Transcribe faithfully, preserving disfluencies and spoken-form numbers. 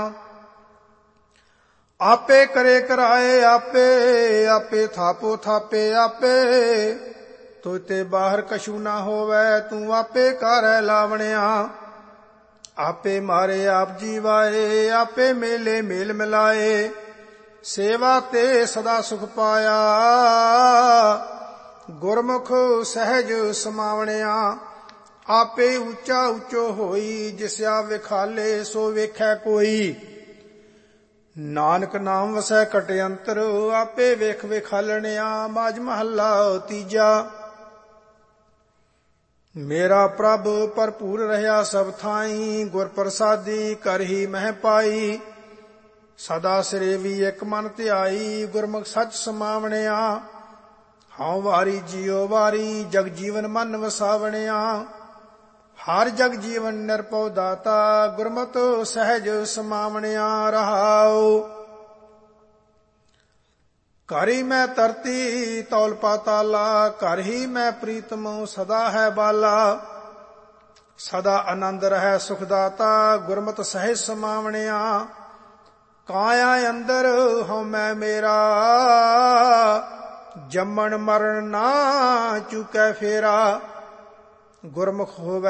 ਆਪੇ ਕਰੇ ਕਰਾਏ ਆਪੇ, ਆਪੇ ਥਾਪੋ ਥਾਪੇ ਆਪੇ। ਤੋ ਤੇ ਬਾਹਰ ਕਛੂ ਨਾ ਹੋਵੈ, ਤੂੰ ਆਪੇ ਕਰੈ ਲਾਵਣਿਆ। ਆਪੇ ਮਾਰੇ ਆਪ ਜੀਵਾਏ, ਆਪੇ ਮੇਲੇ ਮੇਲ ਮਿਲਾਏ। ਸੇਵਾ ਤੇ ਸਦਾ ਸੁਖ ਪਾਇਆ, ਗੁਰਮੁਖ ਸਹਿਜ ਸਮਾਵਣਿਆ। ਆਪੇ ਉੱਚਾ ਉੱਚੋ ਹੋਈ, ਜਿਸਿਆ ਵਿਖਾਲੇ ਸੋ ਵੇਖੈ ਕੋਈ। ਨਾਨਕ ਨਾਮ ਵਸੈ ਘਟ ਅੰਤਰ, ਆਪੇ ਵੇਖ ਵਿਖਾਲਣਿਆ। ਮਾਝ ਮਹੱਲਾ ਤੀਜਾ। ਮੇਰਾ ਪ੍ਰਭ ਭਰਪੂਰ ਰਹਾ ਸਭ ਥਾਈ, ਗੁਰ ਪ੍ਰਸਾਦੀ ਕਰ ਹੀ ਮਹਿ ਪਾਈ। ਸਦਾ ਸਿਰੇ ਵੀ ਇੱਕ ਮਨ ਧਿਆਈ, ਗੁਰਮੁਖ ਸੱਚ ਸਮਾਵਣਿਆ। ਹਉ ਵਾਰੀ ਜਿਉ ਵਾਰੀ, ਜਗ ਜੀਵਨ ਮਨ ਵਸਾਵਣਿਆ। ਹਰ ਜਗ ਜੀਵਨ ਨਿਰਭਉ ਦਾਤਾ, ਗੁਰਮਤਿ ਸਹਿਜ ਸਮਾਵਣਿਆ। ਰਹਾਉ ਘਰ ਹੀ ਮੈਂ ਧਰਤੀ ਤੌਲ ਪਾਤਾਲਾ, ਘਰ ਹੀ ਮੈਂ ਪ੍ਰੀਤਮ ਸਦਾ ਹੈ ਬਾਲਾ। ਸਦਾ ਆਨੰਦ ਰਹਿ ਸੁਖ ਦਾਤਾ, ਗੁਰਮਤਿ ਸਹਿਜ ਸਮਾਵਣਿਆ। ਕਾਇਆ ਅੰਦਰ ਹਉ ਮੈਂ ਮੇਰਾ, ਜੰਮਣ ਮਰਨ ਨਾ ਚੁਕੈ ਫੇਰਾ। ਗੁਰਮੁਖ ਹੋਵੇ